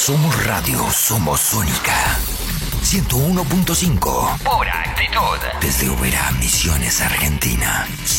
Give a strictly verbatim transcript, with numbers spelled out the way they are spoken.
Somos Radio, somos Sónica. ciento uno punto cinco. Pura actitud. Desde Oberá, Misiones, Argentina.